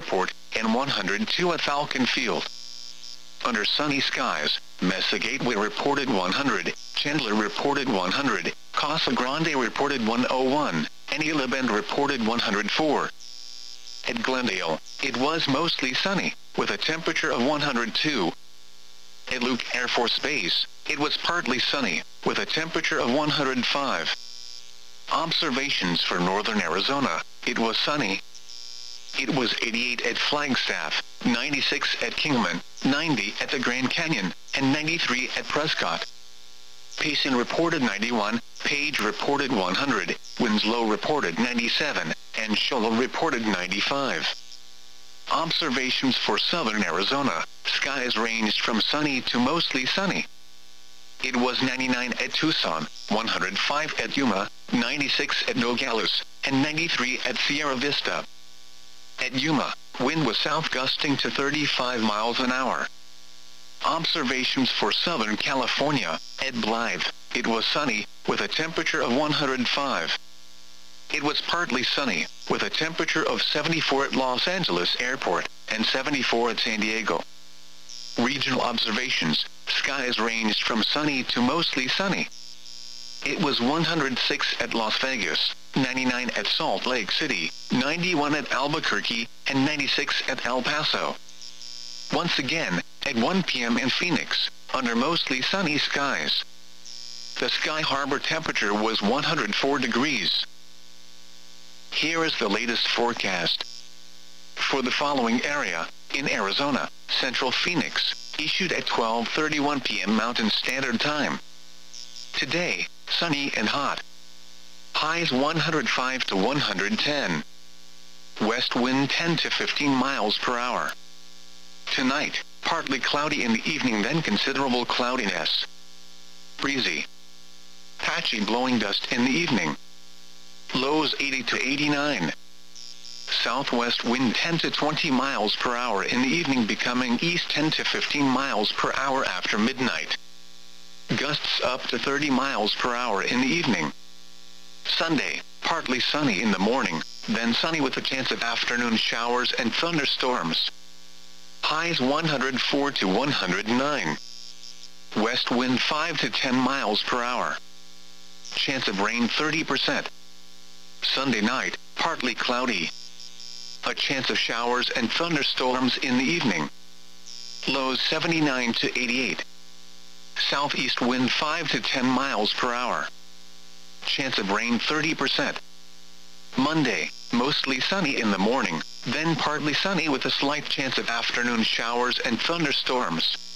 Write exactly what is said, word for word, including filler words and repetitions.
Airport, and one hundred two at Falcon Field. Under sunny skies, Mesa Gateway reported one hundred, Chandler reported one hundred, Casa Grande reported one oh one, and Isla Bend reported one hundred four. At Glendale, it was mostly sunny, with a temperature of one hundred two. At Luke Air Force Base, it was partly sunny, with a temperature of one hundred five. Observations for northern Arizona, it was sunny. It was eighty-eight at Flagstaff, ninety-six at Kingman, ninety at the Grand Canyon, and ninety-three at Prescott. Payson reported ninety-one, Page reported one hundred, Winslow reported ninety-seven, and Shoal reported ninety-five. Observations for southern Arizona, skies ranged from sunny to mostly sunny. It was ninety-nine at Tucson, one hundred five at Yuma, ninety-six at Nogales, and ninety-three at Sierra Vista. At Yuma, wind was south gusting to thirty-five miles an hour. Observations for Southern California, at Blythe, it was sunny, with a temperature of one hundred five. It was partly sunny, with a temperature of seventy-four at Los Angeles Airport, and seventy-four at San Diego. Regional observations, skies ranged from sunny to mostly sunny. It was one hundred six at Las Vegas, ninety-nine at Salt Lake City, ninety-one at Albuquerque, and ninety-six at El Paso. Once again, at one p m in Phoenix, under mostly sunny skies. The Sky Harbor temperature was one hundred four degrees. Here is the latest forecast. For the following area, in Arizona, Central Phoenix, issued at twelve thirty-one p m Mountain Standard Time. Today, sunny and hot. Highs one hundred five to one hundred ten. West wind ten to fifteen miles per hour. Tonight, partly cloudy in the evening, then considerable cloudiness. Breezy. Patchy blowing dust in the evening. Lows eighty to eighty-nine. Southwest wind ten to twenty miles per hour in the evening, becoming east ten to fifteen miles per hour after midnight. Gusts up to thirty miles per hour in the evening. Sunday, partly sunny in the morning, then sunny with a chance of afternoon showers and thunderstorms. Highs one hundred four to one hundred nine. West wind five to ten miles per hour. Chance of rain thirty percent. Sunday night, partly cloudy. A chance of showers and thunderstorms in the evening. Lows seventy-nine to eighty-eight. Southeast wind five to ten miles per hour. Chance of rain thirty percent. Monday, mostly sunny in the morning, then partly sunny with a slight chance of afternoon showers and thunderstorms.